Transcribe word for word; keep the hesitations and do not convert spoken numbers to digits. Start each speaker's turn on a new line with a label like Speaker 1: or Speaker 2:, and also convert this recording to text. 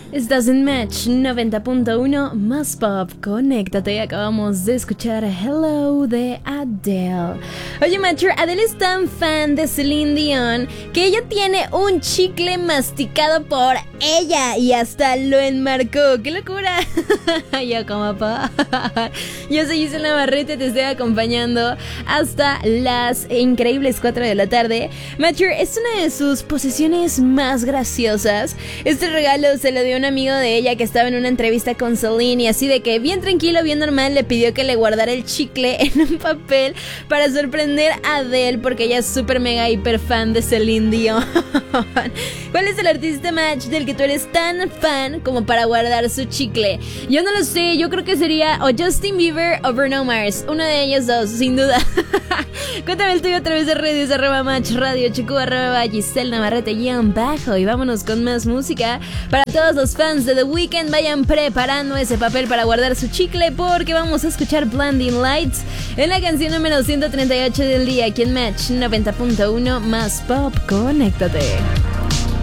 Speaker 1: Estás en Match noventa punto uno más pop, conéctate. Acabamos de escuchar Hello de Adele. Oye, Matcher, Adele es tan fan de Celine Dion que ella tiene un chicle masticado por ella y hasta lo enmarcó. ¡Qué locura! Yo como pa. Yo soy Gisela Navarrete, te estoy acompañando hasta las increíbles cuatro de la tarde. Matcher, es una de sus posesiones más graciosas. Este regalo se lo dio un amigo de ella que estaba en una entrevista con Celine y así de que bien tranquilo, bien normal, le pidió que le guardara el chicle en un papel para sorprender a Adele porque ella es súper mega hiper fan de Celine Dion. ¿Cuál es el artista, Match, del que tú eres tan fan como para guardar su chicle? Yo no lo sé, yo creo que sería o Justin Bieber o Bruno Mars, uno de ellos dos, sin duda. Cuéntame el tuyo a través de redes, arroba Match Radio, chico, arroba Giselle Navarrete guión bajo. Y vámonos con más música. Para todos los fans de The Weeknd, vayan preparando ese papel para guardar su chicle porque vamos a escuchar Blinding Lights en la canción número ciento treinta y ocho del día aquí en Match noventa punto uno más pop. Conéctate.